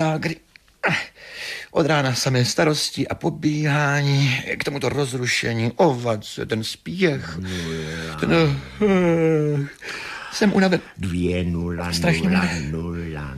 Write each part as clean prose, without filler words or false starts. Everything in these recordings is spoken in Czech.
já, kdy od rána samé starosti a pobíhání, k tomuto rozrušení, ovace, ten spěch, jsem unaven. 2 0 Strašně 0 0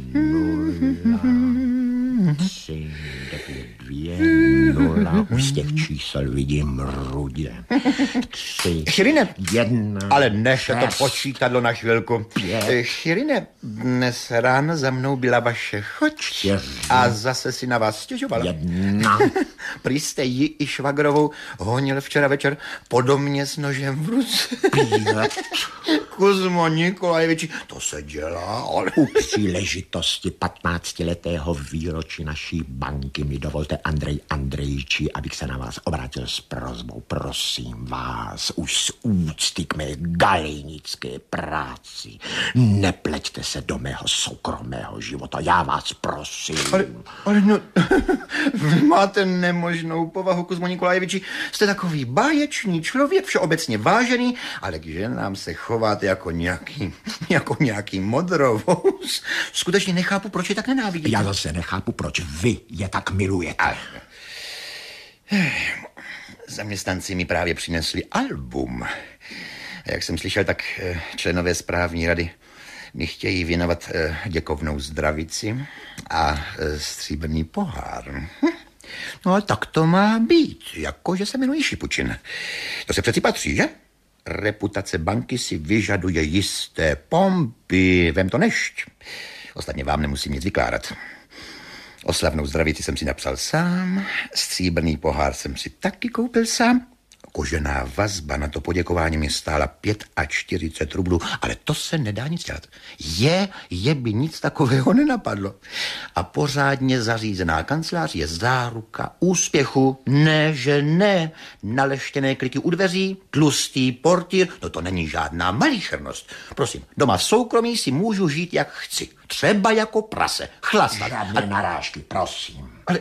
0 3 2 0. Už z těch čísel vidím rudě. 3 Chirine, 1. ale než to počítadlo na chvilku. 5. Chirine, dnes ráno za mnou byla vaše choť 4. a zase si na vás stěžovala. 1. Prý jste ji i švagrovou honil včera večer po domě s nožem v ruce. 5. Kuzmo Nikolajeviči, to se dělá, ale... U příležitosti 15letého výročí naší banky mi dovolte, Andrej Andrejči, abych se na vás obrátil s prosbou. Prosím vás, už z úcty k mé galejnické práci. Nepleťte se do mého soukromého života, já vás prosím. Ale no, vy máte nemožnou povahu, Kuzmo Nikolajeviči. Jste takový báječný člověk, všeobecně vážený, ale k ženám se chováte jako nějaký modrovous. Skutečně nechápu, proč je tak nenávidíte. Já zase nechápu, proč vy je tak milujete. Zaměstnanci mi právě přinesli album. A jak jsem slyšel, tak členové správní rady mi chtějí věnovat děkovnou zdravici a stříbrný pohár. No a tak to má být, jakože se jmenuji Šipučin. To se přeci patří, že? Reputace banky si vyžaduje jisté pompy, vem to nešť. Ostatně vám nemusím nic vykládat. Oslavnou zdravici jsem si napsal sám, stříbrný pohár jsem si taky koupil sám. Kožená vazba na to poděkování mi stála 45 rublů, ale to se nedá nic dělat. Je by nic takového nenapadlo. A pořádně zařízená kancelář je záruka úspěchu. Ne, že ne. Naleštěné kliky u dveří, tlustý portýr, no to není žádná malichernost. Prosím, doma v soukromí si můžu žít jak chci. Třeba jako prase, chlastat. Žádné narážky, prosím. Ale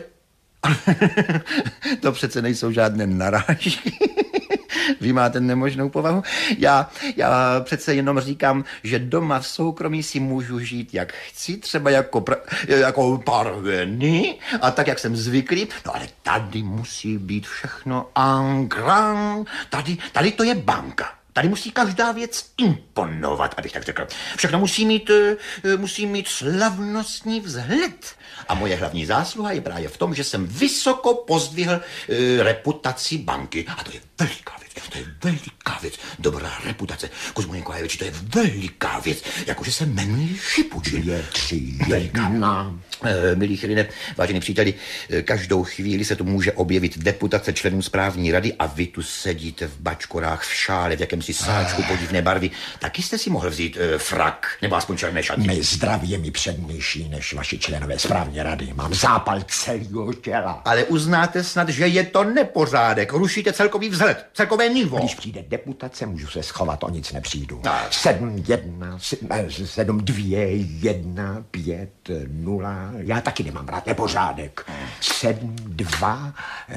to přece nejsou žádné narážky. Vy máte nemožnou povahu. Já přece jenom říkám, že doma v soukromí si můžu žít jak chci, třeba jako parveny a tak, jak jsem zvyklý. No ale tady musí být všechno en grand. Tady to je banka. Tady musí každá věc imponovat, abych tak řekl. Všechno musí mít slavnostní vzhled. A moje hlavní zásluha je právě v tom, že jsem vysoko pozdvihl reputaci banky. A to je veliká věc. To je veliká věc. Dobrá reputace. Kuzmo Nikolajeviči, to je veliká věc. Jakože se jmenuji Šipučin. 2 3 1. Milí Chirine, vážení příteli, každou chvíli se tu může objevit deputace členů správní rady a vy tu sedíte v bačkorách, v šále, v jakémsi sáčku podivné barvy. Taky jste si mohl vzít frak, nebo aspoň černé šaty. Mé zdraví je mi přednější než vaši členové správní rady. Mám zápal celého těla. Ale uznáte snad, že je to nepořádek. Rušíte celkový vzhled, celkové nivo. Když přijde deputace, můžu se schovat, o nic nepřijdu. 7 1 7 2 1 5 0. Já taky nemám rád nepořádek. 7 2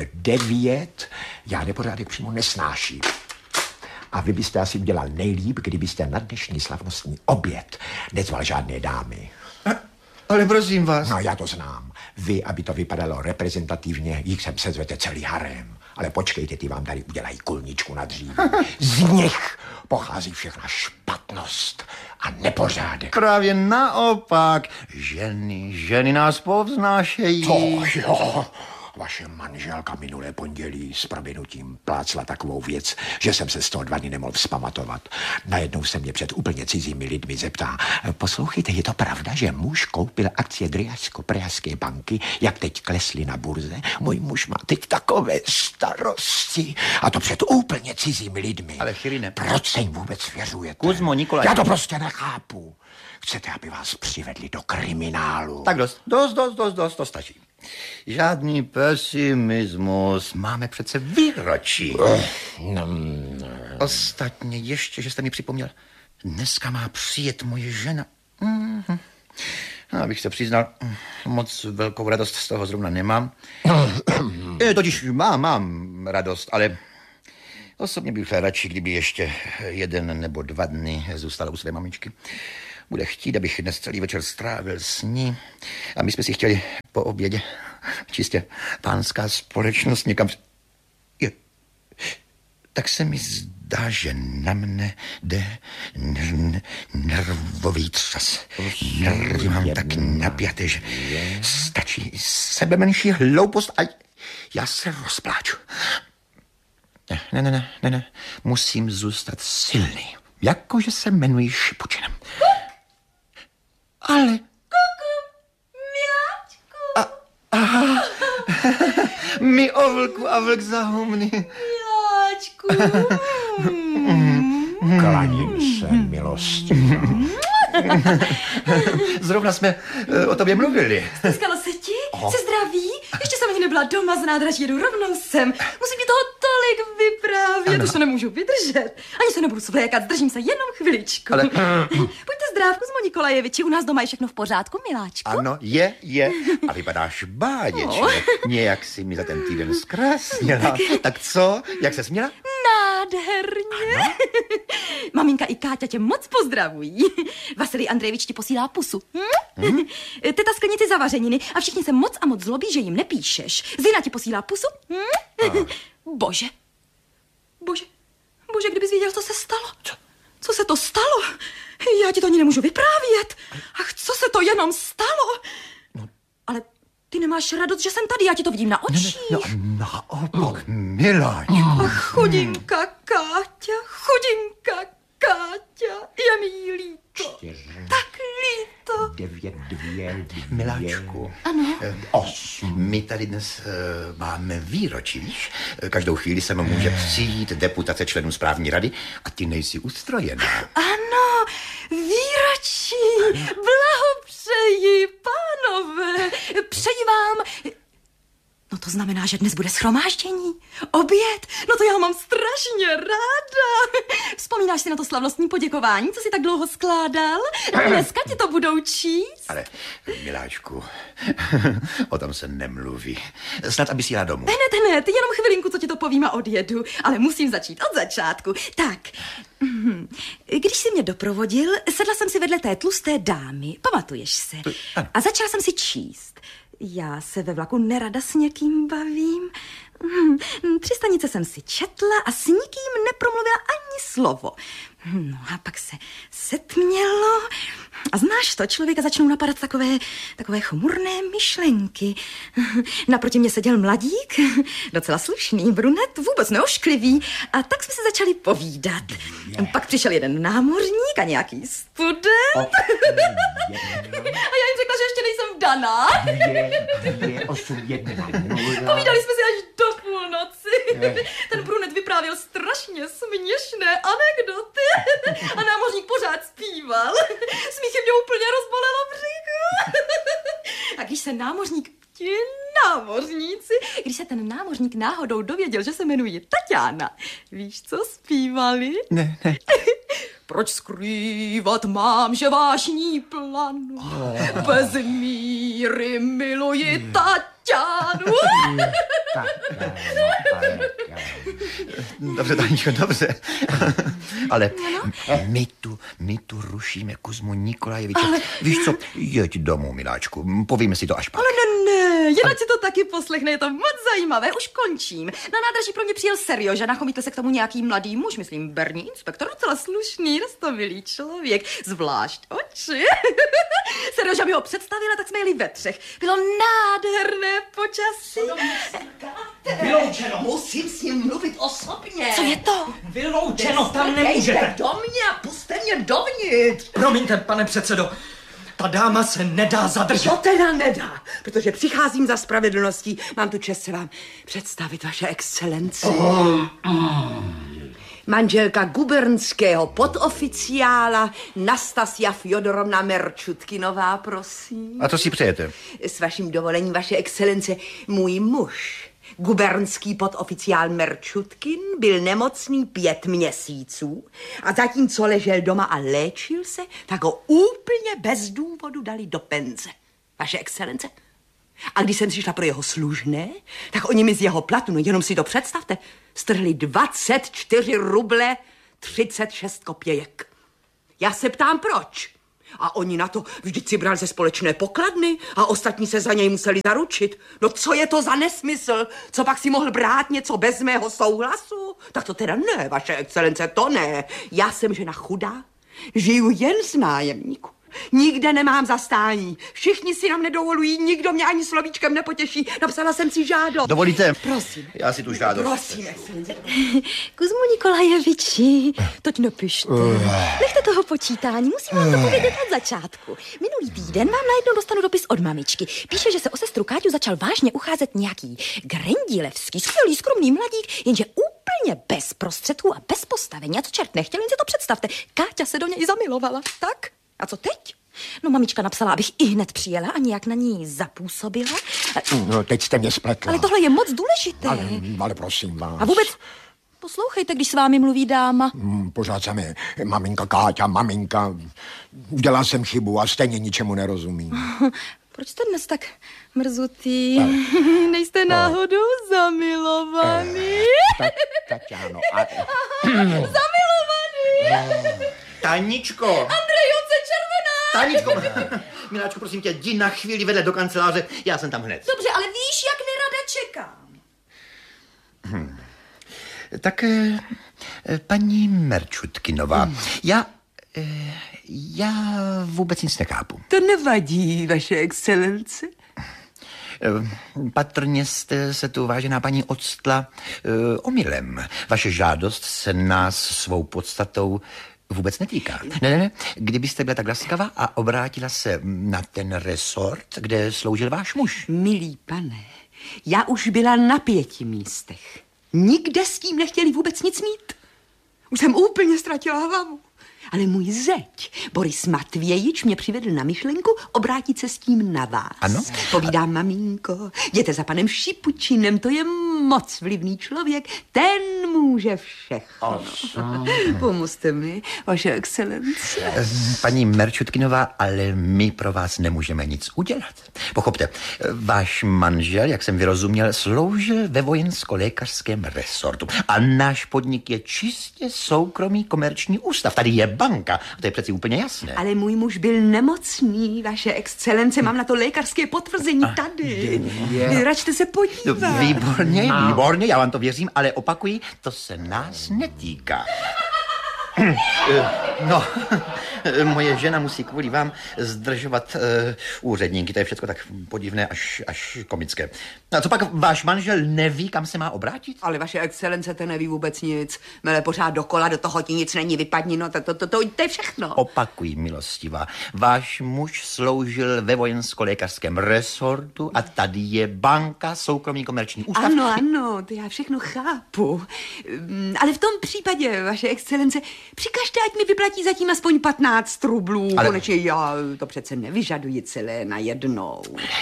9. Já nepořádek přímo nesnáším. A vy byste asi udělal nejlíp, kdybyste na dnešní slavnostní oběd nezval žádné dámy. Ale prosím vás. No, já to znám. Vy, aby to vypadalo reprezentativně, jich sem sezvete celý harem. Ale počkejte, ty vám tady udělají kulničku na dříví. Z nich pochází všechna špatnost a nepořádek. Právě naopak. Ženy nás povznášejí. To jo. Vaše manželka minulé pondělí s prominutím plácla takovou věc, že jsem se z toho 2 dny nemohl vzpamatovat. Najednou se mě před úplně cizími lidmi zeptá: poslouchejte, je to pravda, že muž koupil akcie Driašsko-Pražské banky, jak teď klesly na burze? Můj muž má teď takové starosti. A to před úplně cizími lidmi. Ale Chirine, proč se jim vůbec svěřujete? Kuzmo Nikolaj, já to prostě nechápu. Chcete, aby vás přivedli do kriminálu? Tak dost, to stačí. Žádný pesimismus, máme přece výročí. Ostatně ještě, že jste mi připomněl, dneska má přijet moje žena. Abych se přiznal, moc velkou radost z toho zrovna nemám. Totiž mám radost, ale osobně bych radši, kdyby ještě 1 nebo 2 dny zůstala u své mamičky. bude chtít, abych dnes celý večer strávil s ní. A my jsme si chtěli po obědě čistě pánská společnost někam... Tak se mi zdá, že na mne jde nervový třas. Nervy mám tak napjaté, že stačí sebe menší hloupost a já se rozpláču. Ne. Musím zůstat silný. Jakože se jmenuji Šipučinem. Ale... Kuku, miláčku. Aha. Mi o vlku a vlk za humny. Miláčku. Klaním se, milostivá. Zrovna jsme o tobě mluvili. Stýskalo se ti? Jsi zdravý? Ještě jsem ani nebyla doma z nádraží, jedu rovnou sem. Musím ti toho tolik vyprávět, už to nemůžu vydržet. Ani se nebudu svlékat, zdržím se jenom chviličku. Ale... Pojďte zdrávku z Nikolajeviči, u nás doma je všechno v pořádku, miláčku? Ano, je. A vypadáš báječně. Nějak si mi za ten týden zkrásněla. Tak co? Jak ses měla? Nádherně. Maminka i Káťa tě moc pozdravují. Vasilij Andrejevič ti posílá pusu. Teta sklenici zavařeniny a všichni se moc a moc zlobí, že jim nepíšeš. Zina ti posílá pusu. Bože, kdybys věděl, co se stalo. Co se to stalo? Já ti to ani nemůžu vyprávět. Ach, co se to jenom stalo? Ale ty nemáš radost, že jsem tady, já ti to vidím na očích. Naopak, miláčku. Ach, chudinka Káťa, je mi líto. 4, Tak líto. 9, 2, Miláčku. Ano. 8. My tady dnes máme výročí, víš? Každou chvíli se může přijít deputace členů správní rady a ty nejsi ustrojená. Ano, výročí. Blahopřeji, pánové. Přeji vám... No to znamená, že dnes bude shromáždění, oběd, no to já mám strašně ráda. Vzpomínáš si na to slavnostní poděkování, co jsi tak dlouho skládal? Dneska ti to budou číst. Ale, miláčku, o tom se nemluví. Snad, aby si jela domů. Ne, ty jenom chvilinku, co ti to povím a odjedu, ale musím začít od začátku. Tak, když jsi mě doprovodil, sedla jsem si vedle té tlusté dámy, pamatuješ se? A začala jsem si číst. Já se ve vlaku nerada s někým bavím. 3 stanice jsem si četla a s nikým nepromluvila ani slovo. No a pak se setmělo a znáš to, člověka začnou napadat takové chmurné myšlenky. Naproti mě seděl mladík, docela slušný, brunet, vůbec neošklivý, a tak jsme se začali povídat. Pak přišel jeden námořník a nějaký student. A já jim řekla, že ještě nejsem vdaná. 2, 8, 1, 0. Povídali jsme si až do půlnoci. Ten brunet vyprávěl strašně směšné anekdoty. A námořník pořád zpíval. Smíchy mě úplně rozbolelo břicho. A když se když se ten námořník náhodou dověděl, že se jmenuji Taťána, víš, co zpívali? Ne. Proč skrývat mám, že vášní planu, bez míry miluji Taťánu. Dobře, Taníčko, dobře. Ale my tu rušíme Kuzmu Nikolajeviče. Víš co, jeď domů, miláčku, povíme si to až pak. Ale ne, jinak si to taky poslechne, je to moc zajímavé, už končím. Na nádraží pro mě přijel Serjoža, nachomítl se k tomu nějaký mladý muž, myslím berní inspektor, docela slušný, roztomilý člověk, zvlášť oči. Serjoža mi ho představila, tak jsme jeli ve 3. Bylo nádherné počasí. Vyloučeno. Musím s ním mluvit osobně. Co je to? Vyloučeno, tam nemůžete. Do mě a puste mě dovnitř. Promiňte, pane předsedo, ta dáma se nedá zadržet. To teda nedá, protože přicházím za spravedlností. Mám tu čest se vám představit, vaše excelenci. Manželka gubernského podoficiála Nastasia Fjodorovna Merčutkinová, prosím. A co si přejete? S vaším dovolením, vaše excelence, můj muž, gubernský podoficiál Merčutkin, byl nemocný 5 měsíců a zatímco ležel doma a léčil se, tak ho úplně bez důvodu dali do penze. Vaše excelence. A když jsem přišla pro jeho služné, tak oni mi z jeho platu, no jenom si to představte, strhli 24 ruble 36 kopějek. Já se ptám, proč? A oni na to vždyť si bral ze společné pokladny a ostatní se za něj museli zaručit. No co je to za nesmysl? Co pak si mohl brát něco bez mého souhlasu? Tak to teda ne, vaše excelence, to ne. Já jsem žena chudá, žiju jen z nájemníku. Nikde nemám zastání. Všichni si nám nedovolují, nikdo mě ani slovíčkem nepotěší. Napsala jsem si žádost. Dovolíte? Prosím. Já si tu žádost. Prosím. Kuzmu Nikolajeviči, toť napište. Nechte toho počítání, musím vám to povědět od začátku. Minulý týden vám najednou dostanu dopis od mamičky. Píše, že se o sestru Káťu začal vážně ucházet nějaký Grendílevský, skvělý, skromný mladík, jenže úplně bez prostředků a bez postavení. A co čert nechtěl, jen si to představte. Káťa se do něj zamilovala, tak? A co teď? No, mamička napsala, abych i hned přijela a nějak na ní zapůsobila. No, teď jste mě spletla. Ale tohle je moc důležité. Ale prosím vás. A vůbec poslouchejte, když s vámi mluví dáma. Pořád se mi maminka Káťa, maminka. Udělal jsem chybu a stejně ničemu nerozumím. Proč jste dnes tak mrzutý? Nejste náhodou zamilovaný? Tatiano. Zamilovaný! Taničko! Andrejovce červená! Taničko! Miláčku, prosím tě, jdi na chvíli vedle do kanceláře, já jsem tam hned. Dobře, ale víš, jak nerada čekám. Tak, paní Merčutkinová, já vůbec nic nechápu. To nevadí, vaše excelence. Patrně jste se tu, vážená paní, odstla omylem. Vaše žádost se nás svou podstatou vůbec netýká. Ne. Kdybyste byla tak laskavá a obrátila se na ten resort, kde sloužil váš muž. Milý pane, já už byla na 5 místech. Nikde s tím nechtěli vůbec nic mít. Už jsem úplně ztratila hlavu. Ale můj zeď, Boris Matvějič, mě přivedl na myšlenku obrátit se s tím na vás. Ano? Povídám, maminko, jděte za panem Šipučinem, to je moc vlivný člověk, ten může všechno. Pomozte mi, vaše excelence. Paní Merčutkinová, ale my pro vás nemůžeme nic udělat. Pochopte, váš manžel, jak jsem vyrozuměl, sloužil ve vojensko-lékařském resortu a náš podnik je čistě soukromý komerční ústav. Tady je banka, to je přeci úplně jasné. Ale můj muž byl nemocný, vaše excelence, mám na to lékařské potvrzení tady. Račte se podívat. Výborně, já vám to věřím, ale opakuji, to se nás netýká. No, moje žena musí kvůli vám zdržovat úředníky, to je všechno tak podivné až komické. A co pak váš manžel neví, kam se má obrátit? Ale vaše excelence, ten neví vůbec nic. Mele pořád dokola, do toho ti nic není, vypadni, no to je všechno. Opakuji, milostivá, váš muž sloužil ve vojensko-lékařském resortu a tady je banka, soukromý komerční ústav. Ano, to já všechno chápu. Ale v tom případě, vaše excelence, přikažte, ať mi vyplatí zatím aspoň 15 rublů. Ale... Konečně já to přece nevyžaduji celé najednou.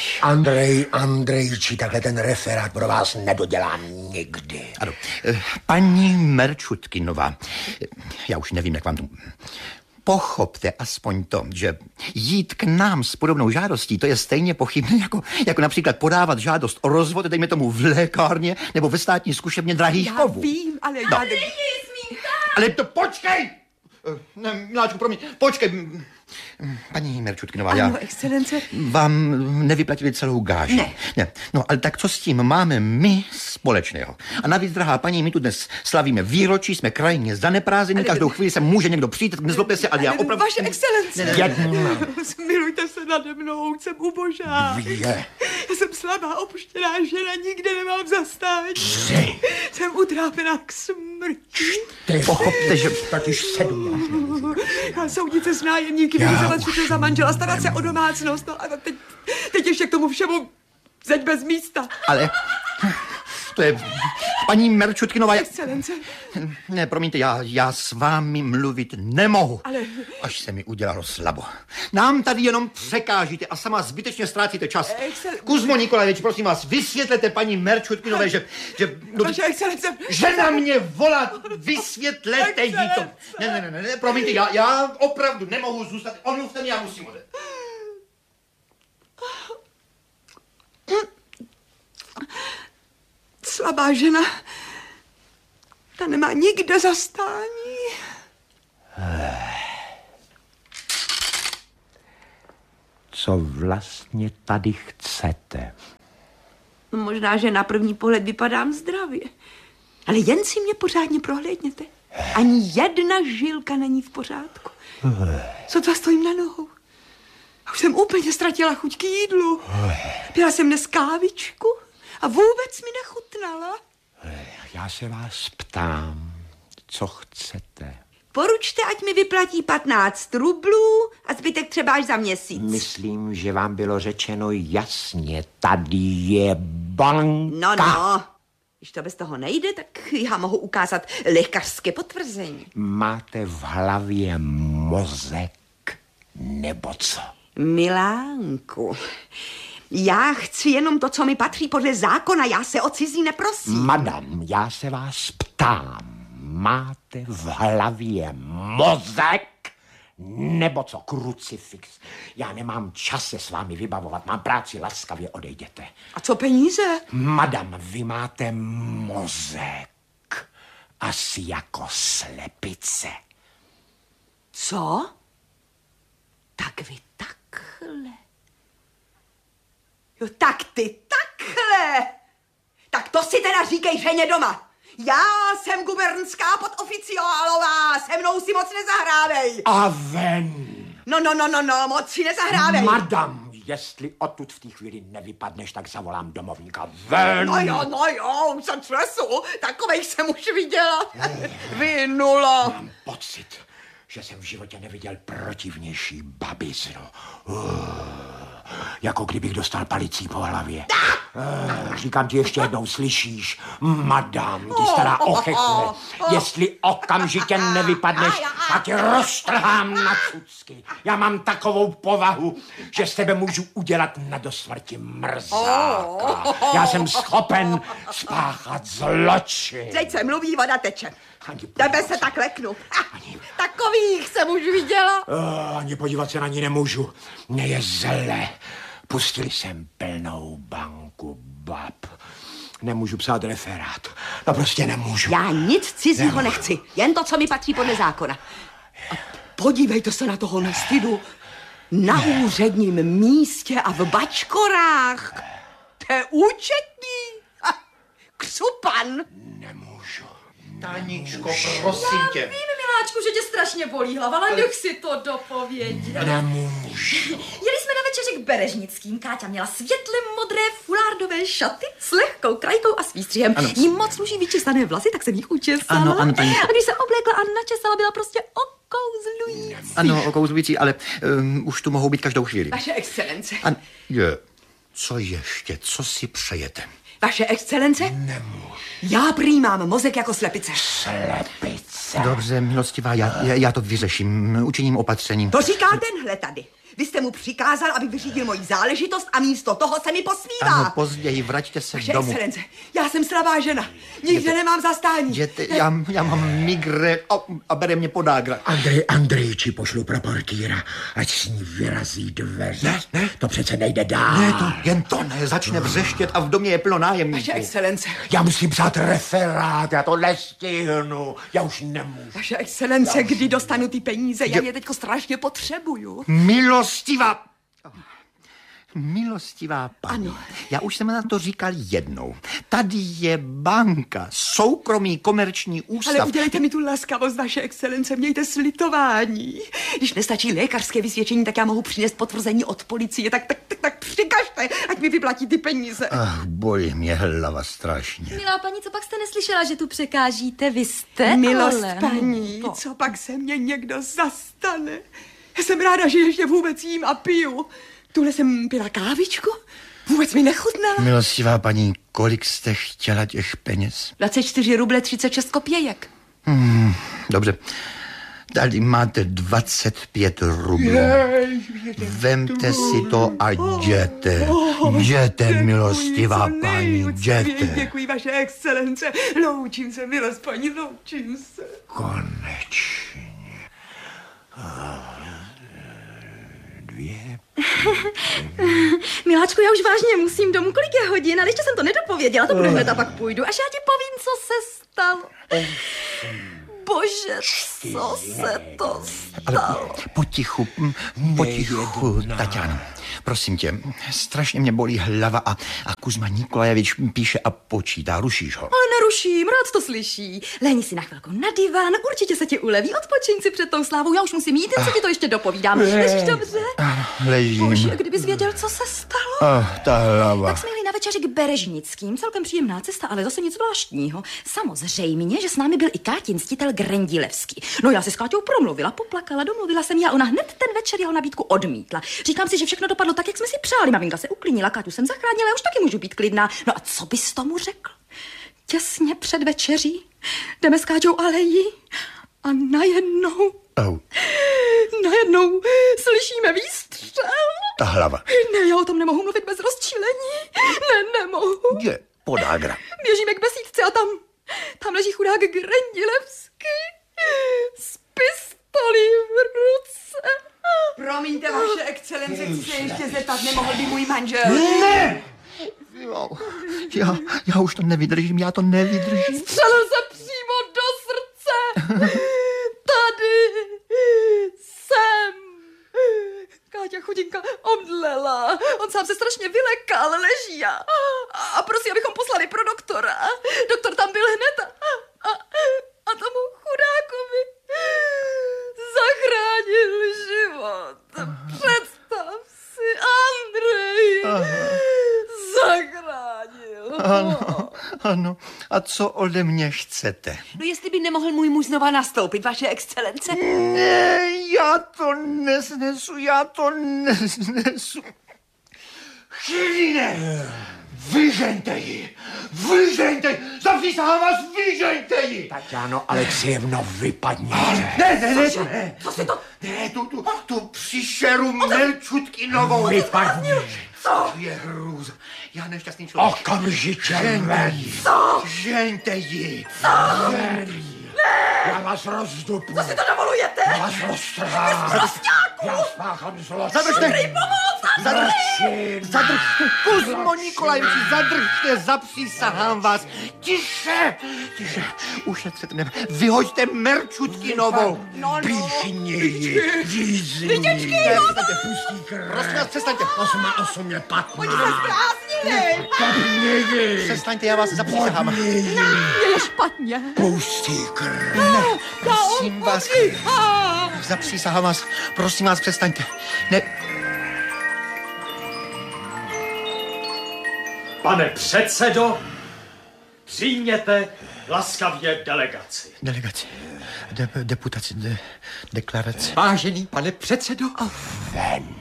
Andrejči, takhle ten referát pro vás nedodělám nikdy. Ano, paní Merčutkinová, já už nevím, jak vám to... Pochopte aspoň to, že jít k nám s podobnou žádostí, to je stejně pochybné, jako například podávat žádost o rozvod, dejme tomu v lékárně nebo ve státní zkušebně drahých kovů. Já vím, ale no. já... Ale to počkej! Ne, Miláčku, promiň, počkej. Paní Merčutkinová, já... excelence. Vám nevyplatili celou gáži. Ne. No, ale tak co s tím máme my společného? A navíc, drahá paní, my tu dnes slavíme výročí, jsme krajně zaneprázdnění, každou chvíli se může někdo přijít, nezlobte se, ale já opravdu... Vaše excelence. Smilujte se nade mnou, jsem ubožá. Já jsem slabá, opuštěná žena, nikde nemám zastání. Jsem utrápená k smrti. Pochopte, že... Tak již 7. Já soudit se s nájemníky, vyřizovat všechno za manžela, starat se o domácnost, no a teď ještě k tomu všemu zeď bez místa. Ale to je paní Merčutkinová. Excelence. Ne, promiňte, já s vámi mluvit nemohu. Ale... Až se mi udělalo slabo. Nám tady jenom překážíte a sama zbytečně ztrácíte čas. Kuzmo Nikolajevič, prosím vás, vysvětlete paní Merčutkinové, že Vaše excelence. Žena mě volá, vysvětlete jí to. Ne, promiňte, já opravdu nemohu zůstat. Omluvte mě, já musím odejít. Slabá žena, ta nemá nikde zastání. Co vlastně tady chcete? Možná, že na první pohled vypadám zdravě. Ale jen si mě pořádně prohlédněte. Ani jedna žilka není v pořádku. Sotva stojím na nohou. A už jsem úplně ztratila chuť k jídlu. Pila jsem dnes kávičku a vůbec mi nechutnala. Já se vás ptám, co chcete? Poručte, ať mi vyplatí 15 rublů a zbytek třeba až za měsíc. Myslím, že vám bylo řečeno jasně, tady je banka. No. Když to bez toho nejde, tak já mohu ukázat lékařské potvrzení. Máte v hlavě mozek nebo co? Milánku, já chci jenom to, co mi patří podle zákona, já se o cizí neprosím. Madam, já se vás ptám, máte v hlavě mozek nebo co? Krucifix. Já nemám čas se s vámi vybavovat, mám práci, laskavě odejděte. A co peníze? Madam, vy máte mozek asi jako slepice. Co? Tak vy takhle. Jo, tak ty takhle. Tak to si teda říkej ženě doma. Já jsem gubernská podoficiálová, se mnou si moc nezahrávej. A ven. No, moc si nezahrávej. Madam, jestli odtud v té chvíli nevypadneš, tak zavolám domovníka. Ven. No jo, už jsem třesu, takovej jsem už viděla. Vynula. Mám pocit, že jsem v životě neviděl protivnější babiznu. Jako kdybych dostal palicí po hlavě. Říkám ti ještě jednou, slyšíš? Madam, ty stará ochechne. Jestli okamžitě nevypadneš, a tě roztrhám na cucky. Já mám takovou povahu, že z tebe můžu udělat na dosmrti mrzáka. Já jsem schopen spáchat zločin. Teď se mluví, voda teče. Tebe se tak leknu. Takových jsem už viděla. Ani podívat se na ní nemůžu. Mně je zle. Pustili jsem plnou banku bab. Nemůžu psát referát. No prostě nemůžu. Já nic cizího nechci. Jen to, co mi patří podle zákona. A podívejte se na toho nestydu. Na úředním místě a v bačkorách. To je účetní. Křupan. Nemůžu. Taníčko, prosím tě. Vím, miláčku, že tě strašně bolí hlava, ale nech si to dopovědět. Nemůžu. Jeli jsme na večeři k Berežnickým. Káťa měla světle modré fulárdové šaty s lehkou krajkou a s výstřihem. Jí moc sluší vyčesané vlasy, tak jsem jich učesala. Ano, Taníčko. A když se oblékla a načesala, byla prostě okouzlující. Ano, okouzlující, ale už tu mohou být každou chvíli. Vaše excelence. Co ještě? Co si přejete? Vaše excelence? Nemůžu. Já prý mám mozek jako slepice. Slepice. Dobře, milostivá, já to vyřeším, učiním opatření. To říká tenhle tady. Vy jste mu přikázal, aby vyřídil moji záležitost a místo toho se mi posmívá. Ano, později, vraťte se Vaše domů. excelence, já jsem slabá žena. Nikde nemám zastání. Jděte, já mám migre a bere mě podágra. Andrejči pošlu pro portýra, ať s ní vyrazí dveře. Ne. To přece nejde dál. Ne, jen to ne, začne vřeštět a v domě je plno nájemníků. Vaše excelence. Já musím psát referát, já to nestihnu. Já už nemůžu. Vaše excelence, kdy dostanu ty peníze? Já je teďko strašně potřebuju. Milostivá paní, Ano. já už jsem na to říkal jednou. Tady je banka, soukromý komerční ústav. Ale udělejte mi tu laskavost, vaše excelence, mějte slitování. Když nestačí lékařské vysvědčení, tak já mohu přinést potvrzení od policie, tak přikažte, ať mi vyplatí ty peníze. Bolí mě hlava strašně. Milá paní, co pak jste neslyšela, že tu překážíte? Vy jste, Milost ale... paní, co pak se mě někdo zastane? Já jsem ráda, že ještě vůbec jím a piju. Tuhle jsem pila kávičku, vůbec mi nechutnala. Milostivá paní, kolik jste chtěla těch peněz? 24 ruble 36 kopějek. Dobře, tady máte 25 rublů. Vemte si to a jděte. Jděte, milostivá paní, jděte. Děkuji, vaše excelence. Loučím se, milost paní, loučím se. Konečně. 2. Miláčku, já už vážně musím domů. Kolik je hodin? Ale ještě jsem to nedopověděla, to budu hned a pak půjdu. Až já ti povím, co se stalo. bože, co se to stalo? Ale potichu, Tatiano. Prosím tě, strašně mě bolí hlava a Kuzma Nikolajevič píše a počítá. Rušíš ho? Ale neruším, rád to slyší. Lehni si na chvilku na diván, určitě se ti uleví. Odpočiň si před tou slávou, já už musím jít, jen co ti to ještě dopovídám. Ležíš dobře? Ležím. Bože, kdybys věděl, co se stalo. Ta hlava. Tak jsme jeli na večeři k Berežnickým, celkem příjemná cesta, ale zase nic zvláštního. Samozřejmě, že s námi byl i Kátin ctitel Grendilevský. No já se s Káťou promluvila, poplakala, domluvila jsem jí a ona hned ten večer jeho nabídku odmítla. Říkám si, že všechno dopadlo tak, jak jsme si přáli. Maminka se uklidnila, Káťu jsem zachránila, já už taky můžu být klidná. No a co bys tomu řekl? Těsně před večeří jdeme s Káťou alejí a najednou slyšíme výstřel. Ta hlava. Ne, já o tom nemohu mluvit bez rozčílení. Nemohu. Je podágra. Běžíme k besídce a tam leží chudák Grendilevský s pistolí v ruce. Promiňte, vaše excelence, chci se ještě zeptat, nemohl by můj manžel? Ne! Já už to nevydržím, já to nevydržím. Střelil se přímo do srdce. Tady jsem. Káťa chudinka omdlela. On sám se strašně vylekal, leží a prosí, abychom poslali pro doktora. Doktor tam byl hned a tomu chudákovi zachránil život. Představ si, Andrej. Zachránil. Ano. A co ode mě chcete? No jestli by nemohl můj muž znova nastoupit, vaše excelence. Ne, já to nesnesu. Chvíline! Vyžeňte ji! Zapřísahám vás, vyžeňte ji! Tatiano Alexejevno, vypadněte. Ne. Co si to... Ne, tu příšeru Merčutkinovou. Vypadni. Co? Je hrůza. Já nešťastný člověk. Okamžitě ven. Žeňte ji. Já vás rozdupu. Co si to dovolujete? Já vás roztrhám. Já spáchám zločin. Zadržte! Zadržte! Kuzmo Nikolajeviči, zadržte! Zapřísahám vás! Tiše! Ušetřete mě. Vyhoďte Merčutkinovou! Píchni ji. Řízni. Přestaňte, pustí krev. Prosím vás, přestaňte. 8 je 15. Oni se zbláznili. Kapni ji. Přestaňte, já vás zapřísahám. Je špatně. Pustí krev. Prosím vás, zapřísahám vás. Prosím vás, přestaňte. Ne... Pane předsedo, přijměte laskavě delegaci. Delegaci. Deputaci. Deklaraci. Vážený pane předsedo, Ven.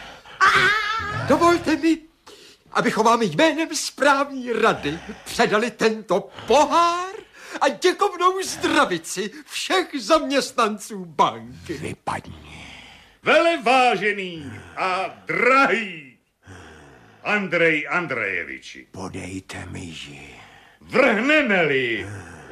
dovolte mi, abychom vám jménem správní rady předali tento pohár a děkovnou zdravici všech zaměstnanců banky. Vypadni. Velevážený a drahý Andrej Andrejeviči, Podejte mi ji. vrhneme-li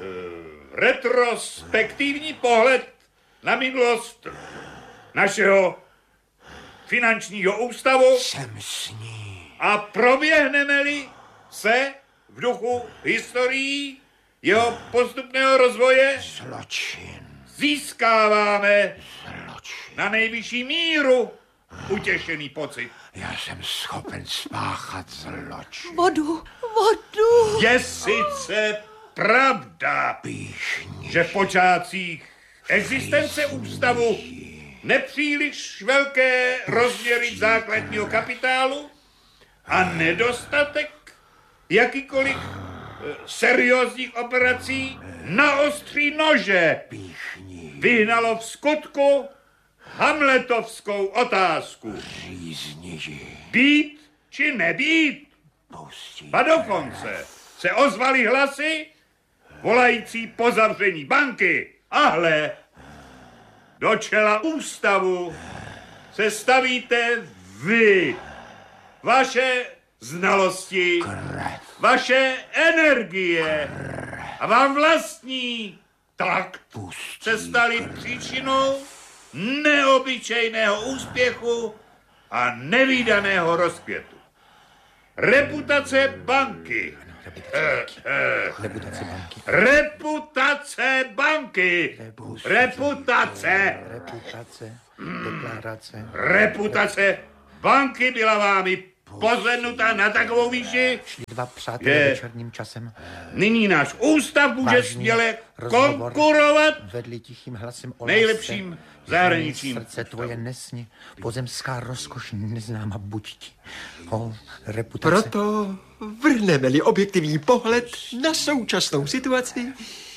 retrospektivní pohled na minulost našeho finančního ústavu Jsem s ní. a proběhneme-li se v duchu historií jeho postupného rozvoje, Zločin. získáváme Zločin. na nejvyšší míru utěšený pocit. Já jsem schopen spáchat zločin. Vodu. Je sice pravda, Píchni. že v počátcích existence ústavu nepříliš velké rozměry základního kapitálu a nedostatek jakýkoliv seriózních operací na ostří nože Píchni. vyhnalo v skutku hamletovskou otázku. Řízni ji. Být či nebýt? Pustí. A dokonce se ozvaly hlasy volající po zavření banky. Ahle, do čela ústavu se stavíte vy. Vaše znalosti, vaše energie a vám vlastní takt se staly příčinou neobyčejného úspěchu a nevídaného rozkvětu. Reputace banky Reputace banky. Reputace banky. Reputace. Reputace. Deklarace. Reputace banky byla vámi pozvednuta na takovou výši. Šli dva přátelé večerním časem. Nyní náš ústav může Vážný směle rozhovor konkurovat vedli tichým hlasem o nejlepším zahraničím. Srdce tvoje nesni, pozemská rozkoš neznáma buď ti. O, reputace. Proto vrhneme-li objektivní pohled na současnou situaci,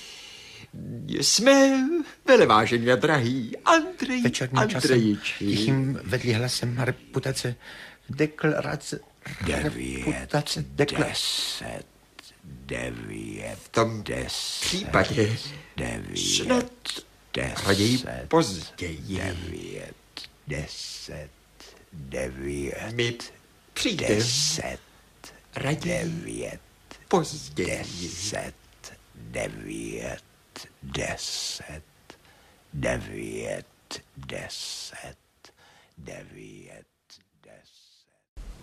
jsme, velevážený a drahý Andrej Večerním časem Andrejiči. tichým vedli hlasem reputace. Deklarace. 9, 10, 9, V tom případě 9, snad raději 10, později 9, 10, 9, mi přijde 10, raději 9, později. 10, 9, 10, 9, 10, 9.